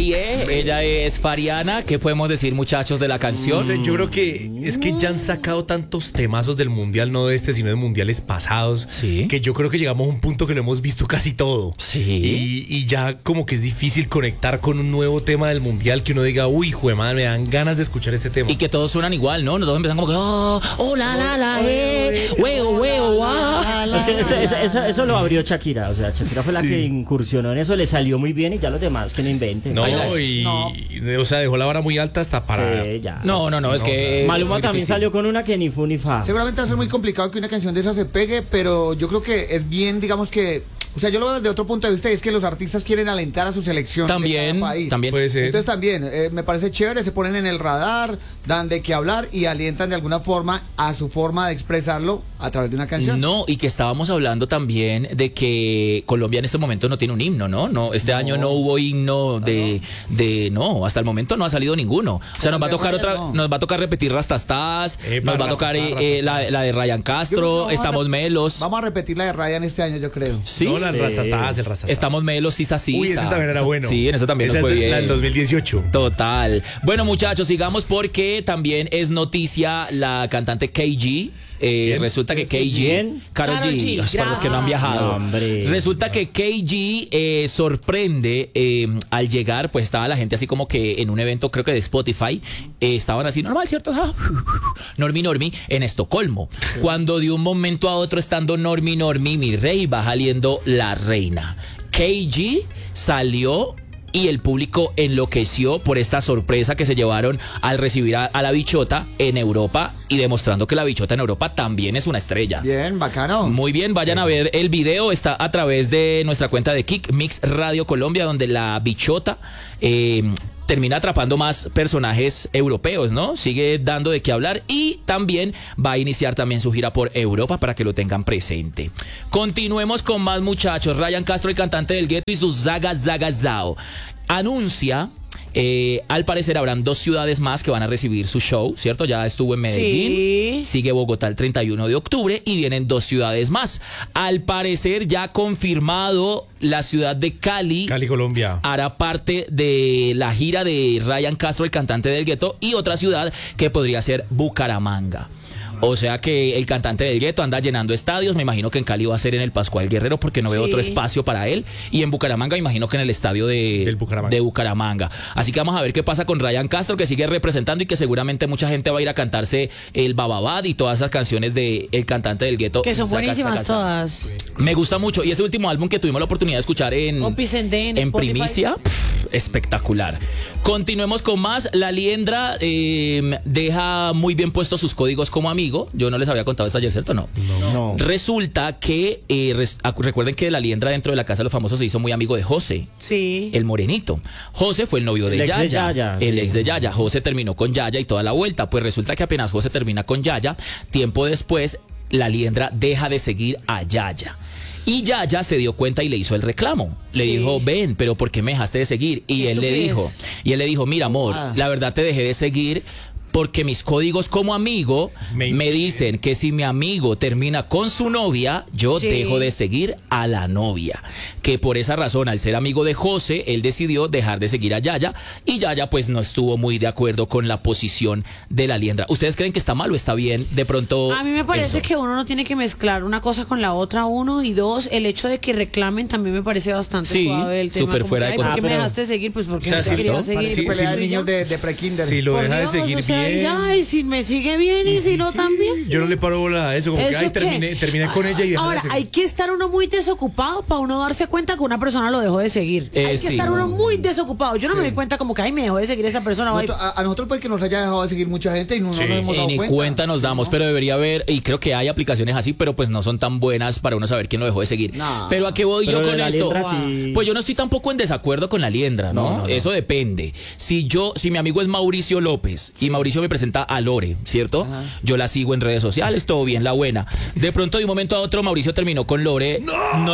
Ella es Fariana. ¿Qué podemos decir, muchachos, de la canción? No sé, yo creo que es que ya han sacado tantos temazos del mundial, no de este, sino de mundiales pasados, Sí. que yo creo que llegamos a un punto que lo hemos visto casi todo. Sí. Y ya como que es difícil conectar con un nuevo tema del mundial que uno diga, uy, jue madre, me dan ganas de escuchar este tema. Y que todos suenan igual, ¿no? Todos empiezan como que, huevo, Eso lo abrió Shakira. O sea, Shakira fue la que incursionó en eso, le salió muy bien y ya los demás que no inventen. No, Baila. o sea, dejó la vara muy alta hasta para... Sí, ya. No, es que... Maluma es muy también difícil. salió con una que ni fu ni fa. Seguramente va a ser muy complicado que una canción de esa se pegue, pero yo creo que es bien, digamos que... O sea, yo lo veo desde otro punto de vista, y es que los artistas quieren alentar a su selección También, de cada país. también. Puede ser. Entonces también, me parece chévere, se ponen en el radar, dan de qué hablar y alientan de alguna forma a su forma de expresarlo a través de una canción. No, y que estábamos hablando también de que Colombia en este momento no tiene un himno, ¿no? Este año no hubo himno no, hasta el momento no ha salido ninguno. O sea, nos va a tocar nos va a tocar repetir Rastastas, nos va a tocar la de Ryan Castro, estamos melos. Vamos a repetir la de Ryan este año, yo creo. Sí. No, el Rastastas. Estamos melos, sisa. Uy, ese también era bueno. Sí, en eso también nos fue bien. La del 2018. Total. Bueno, muchachos, sigamos porque también es noticia la cantante KG. Resulta que KG, Karol G, para los que no han viajado. No, hombre. Resulta que KG sorprende al llegar, pues estaba la gente así como que en un evento, creo que de Spotify, estaban así normal, ¿cierto? Normi, en Estocolmo. Sí. Cuando de un momento a otro, estando Normi, mi rey, va saliendo la reina. KG salió y el público enloqueció por esta sorpresa que se llevaron al recibir a la bichota en Europa y demostrando que la bichota en Europa también es una estrella. Bien, bacano. Muy bien, vayan a ver el video, está a través de nuestra cuenta de Kick Mix Radio Colombia, donde la bichota termina atrapando más personajes europeos, ¿no? Sigue dando de qué hablar y también va a iniciar también su gira por Europa para que lo tengan presente. Continuemos con más, muchachos. Ryan Castro, el cantante del Gueto, y sus Zao anuncia... al parecer habrán 2 ciudades más que van a recibir su show, ¿cierto? Ya estuvo en Medellín, sigue Bogotá el 31 de octubre y vienen 2 ciudades más. Al parecer ya confirmado, la ciudad de Cali, Colombia, hará parte de la gira de Ryan Castro, el cantante del Gueto, y otra ciudad que podría ser Bucaramanga. O sea que el cantante del Gueto anda llenando estadios. Me imagino que en Cali va a ser en el Pascual Guerrero porque no veo otro espacio para él. Y en Bucaramanga, me imagino que en el estadio de Bucaramanga. Así que vamos a ver qué pasa con Ryan Castro, que sigue representando y que seguramente mucha gente va a ir a cantarse el Bababad y todas esas canciones del cantante del Gueto. Que son buenísimas todas. Me gusta mucho. Y ese último álbum que tuvimos la oportunidad de escuchar en primicia, espectacular. Continuemos con más. La Liendra deja muy bien puestos sus códigos como amigo. Yo no les había contado esto ayer, ¿cierto? No. Resulta que recuerden que la Liendra dentro de la Casa de los Famosos se hizo muy amigo de José. Sí. El morenito. José fue el novio de Yaya. El ex de Yaya. José terminó con Yaya y toda la vuelta. Pues resulta que apenas José termina con Yaya, tiempo después la Liendra deja de seguir a Yaya. Y Yaya se dio cuenta y le hizo el reclamo. Le dijo, ven, pero ¿por qué me dejaste de seguir? Y él le dijo, mira, amor, la verdad te dejé de seguir porque mis códigos como amigo me dicen que si mi amigo termina con su novia, yo dejo de seguir a la novia. Que por esa razón, al ser amigo de José, él decidió dejar de seguir a Yaya y Yaya pues no estuvo muy de acuerdo con la posición de la Liendra. ¿Ustedes creen que está mal o está bien? De pronto... A mí me parece que uno no tiene que mezclar una cosa con la otra, uno, y dos, el hecho de que reclamen también me parece bastante suave el tema. Súper fuera de ¿por qué me dejaste de seguir? Pues porque no te quería seguir. Sí, pelea de niños de prekinder. Si lo deja de seguir bien. Ya, y si me sigue bien y si no también. Yo no le paro bola a eso, como que ay, terminé con ella y ahora, hay que estar uno muy desocupado para uno darse cuenta que una persona lo dejó de seguir. Hay que estar uno muy desocupado. Yo no me doy cuenta como que ay, me dejó de seguir esa persona. A nosotros puede que nos haya dejado de seguir mucha gente y no nos hemos dado cuenta. Ni cuenta nos damos, pero debería haber, y creo que hay aplicaciones así, pero pues no son tan buenas para uno saber quién lo dejó de seguir. Pero ¿a qué voy yo con esto? Pues yo no estoy tampoco en desacuerdo con la Liendra, ¿no? Eso depende. Si mi amigo es Mauricio López y Mauricio me presenta a Lore, ¿cierto? Yo la sigo en redes sociales, todo bien, la buena. De pronto de un momento a otro Mauricio terminó con Lore. No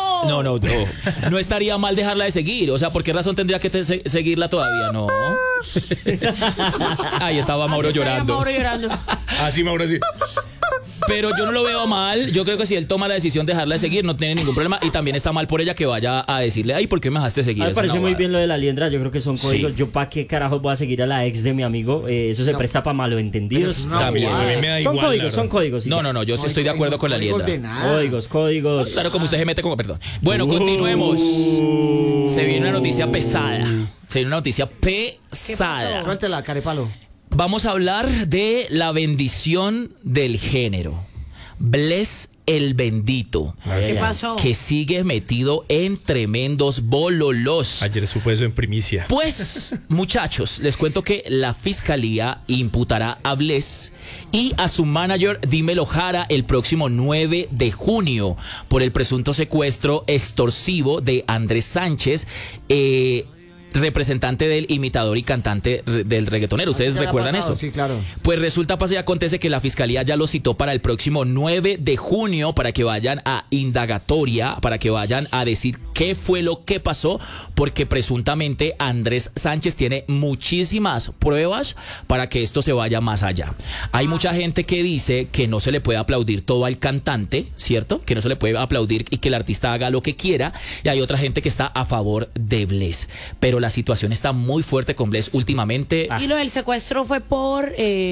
estaría mal dejarla de seguir. O sea, ¿por qué razón tendría que seguirla todavía? No. Ahí estaba Mauro llorando. Así Mauro, así. Pero yo no lo veo mal. Yo creo que si él toma la decisión de dejarla de seguir, no tiene ningún problema. Y también está mal por ella que vaya a decirle, ay, ¿por qué me dejaste seguir? Me parece muy bien lo de la liendra. Yo creo que son códigos. Sí. Yo, ¿para qué carajos voy a seguir a la ex de mi amigo? Eso se presta para malentendidos. También. A mí me da Son igual, códigos, son códigos. Sí. No, yo sí estoy de acuerdo con la liendra. Códigos. Claro, como usted se mete como perdón. Bueno, continuemos. Se viene una noticia pesada. Se viene una noticia pesada. Suéltela, carepalo. Vamos a hablar de la bendición del género. Bless el bendito. ¿Qué pasó? Que sigue metido en tremendos bololos. Ayer supe eso en primicia. Pues, muchachos, les cuento que la fiscalía imputará a Bless y a su manager Dímelo Jara el próximo 9 de junio por el presunto secuestro extorsivo de Andrés Sánchez, representante del imitador y cantante del reggaetonero. ¿Ustedes recuerdan eso? Sí, claro. Pues resulta, pasa y acontece que la fiscalía ya lo citó para el próximo 9 de junio para que vayan a indagatoria, para que vayan a decir qué fue lo que pasó, porque presuntamente Andrés Sánchez tiene muchísimas pruebas para que esto se vaya más allá. Hay mucha gente que dice que no se le puede aplaudir todo al cantante, ¿cierto? Que no se le puede aplaudir y que el artista haga lo que quiera, y hay otra gente que está a favor de Bless. Pero la situación está muy fuerte con Bless últimamente. Y lo del secuestro fue por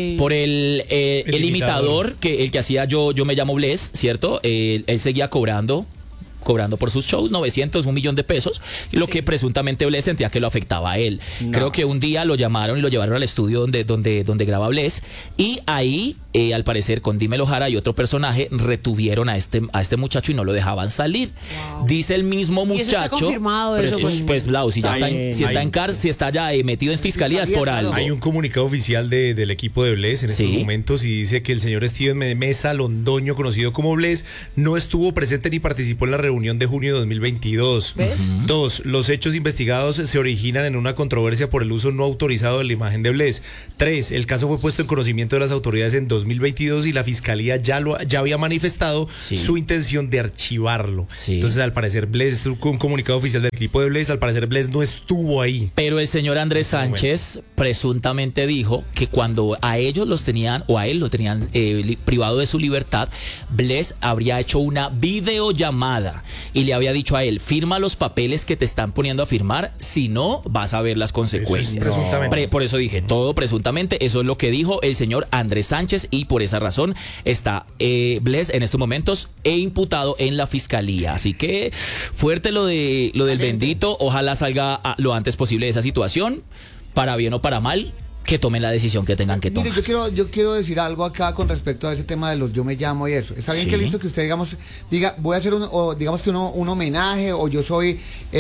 el imitador, el que hacía yo me llamo Bless, ¿cierto? Él seguía cobrando por sus shows 900, 1 millón de pesos, lo que presuntamente Bless sentía que lo afectaba a él. No. Creo que un día lo llamaron y lo llevaron al estudio donde graba Bless, y ahí al parecer con Dímelo Jara y otro personaje retuvieron a este muchacho y no lo dejaban salir. Wow. Dice el mismo muchacho. ¿Y eso está confirmado eso? Pues Blau, si ya está en cárcel, si está ya metido en fiscalía es por algo. Hay un comunicado oficial del equipo de Bless en estos momentos, y dice que el señor Steven Mesa Londoño, conocido como Bless, no estuvo presente ni participó en la reunión de junio de 2022. ¿Ves? 2. Los hechos investigados se originan en una controversia por el uso no autorizado de la imagen de Bless. 3. El caso fue puesto en conocimiento de las autoridades en 2022 y la fiscalía ya había manifestado su intención de archivarlo. Entonces, al parecer, Bless, un comunicado oficial del equipo de Bless, al parecer Bless no estuvo ahí. Pero el señor Andrés Sánchez presuntamente dijo que cuando a ellos los tenían, o a él lo tenían privado de su libertad, Bless habría hecho una videollamada y le había dicho a él, firma los papeles que te están poniendo a firmar, si no vas a ver las consecuencias. Por eso dije, todo presuntamente, eso es lo que dijo el señor Andrés Sánchez, y por esa razón está Bless en estos momentos imputado en la fiscalía. Así que fuerte lo del bendito, ojalá salga lo antes posible de esa situación, para bien o para mal, que tomen la decisión que tengan que tomar. Mire, yo quiero decir algo acá con respecto a ese tema de los yo me llamo y eso. Está bien que listo que usted, diga, voy a hacer un homenaje, o yo soy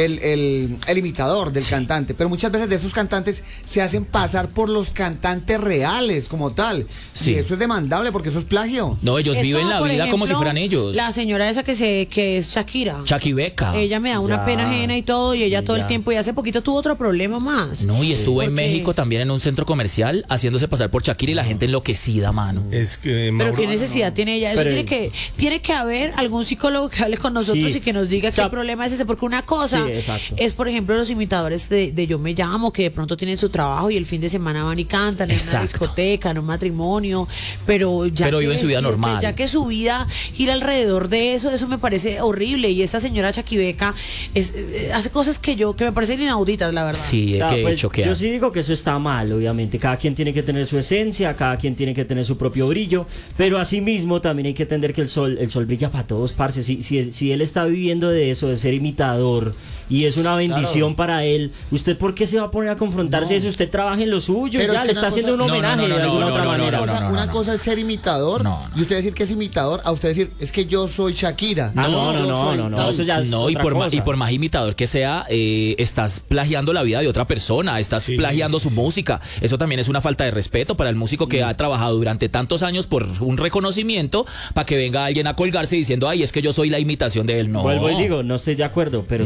el imitador del cantante, pero muchas veces de esos cantantes se hacen pasar por los cantantes reales como tal. Y eso es demandable porque eso es plagio. No, ellos viven la vida, ejemplo, como si fueran ellos. La señora esa que es Shakira. Shakibeka. Ella me da una pena ajena y todo, y ella todo el tiempo, y hace poquito tuvo otro problema más. No, y estuvo en México también en un centro comercial haciéndose pasar por Shakira, y la gente enloquecida, mano. Pero qué necesidad tiene ella. Eso tiene que haber algún psicólogo que hable con nosotros y que nos diga qué problema es ese, porque una cosa es, por ejemplo, los imitadores de Yo Me Llamo, que de pronto tienen su trabajo y el fin de semana van y cantan en una discoteca, en un matrimonio, pero viven su vida normal. Ya que su vida gira alrededor de eso me parece horrible. Y esa señora Shakibeka hace cosas que me parecen inauditas, la verdad. Sí, yo sí digo que eso está mal, obviamente. Cada quien tiene que tener su esencia, cada quien tiene que tener su propio brillo, pero asimismo también hay que entender que el sol brilla para todos, parce. Si él está viviendo de eso, de ser imitador, y es una bendición para él, ¿usted por qué se va a poner a confrontarse si usted trabaja en lo suyo? Pero ya le está haciendo un homenaje de alguna otra manera. Una cosa es ser imitador, y usted decir que es imitador, a usted decir, es que yo soy Shakira. No, eso ya es y por más imitador que sea, estás plagiando la vida de otra persona, estás plagiando su música. Eso también es una falta de respeto para el músico que ha trabajado durante tantos años por un reconocimiento, para que venga alguien a colgarse diciendo, ay, es que yo soy la imitación de él. No. Vuelvo y digo, no estoy de acuerdo, pero se está ganando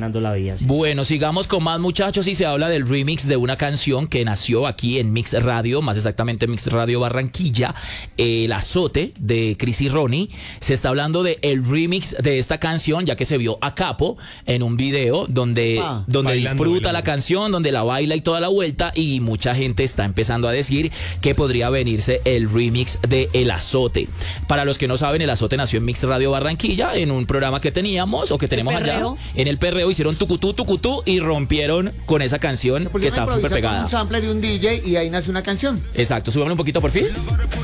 ganando la vida. ¿Sí? Bueno, sigamos con más, muchachos, y se habla del remix de una canción que nació aquí en Mix Radio, más exactamente Mix Radio Barranquilla, El Azote de Chris y Ronnie. Se está hablando de el remix de esta canción, ya que se vio a Capo en un video donde disfruta la canción, donde la baila y toda la vuelta, y mucha gente está empezando a decir que podría venirse el remix de El Azote. Para los que no saben, El Azote nació en Mix Radio Barranquilla, en un programa que teníamos o que tenemos allá. En el perreo hicieron tucutú y rompieron con esa canción que está súper pegada. Un sample de un DJ y ahí nace una canción. Exacto, súbame un poquito por fin.